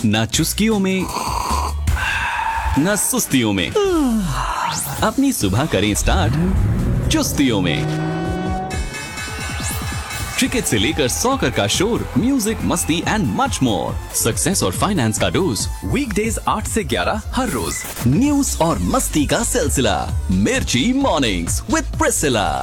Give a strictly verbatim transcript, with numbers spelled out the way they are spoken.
ना चुस्कियों में ना सुस्तियों में, अपनी सुबह करें स्टार्ट चुस्तियों में। क्रिकेट से लेकर सॉकर का शोर, म्यूजिक, मस्ती एंड मच मोर। सक्सेस और फाइनेंस का डोज वीकडेज आठ से ग्यारह हर रोज। न्यूज और मस्ती का सिलसिला, मिर्ची मॉर्निंग्स विद प्रिसिला।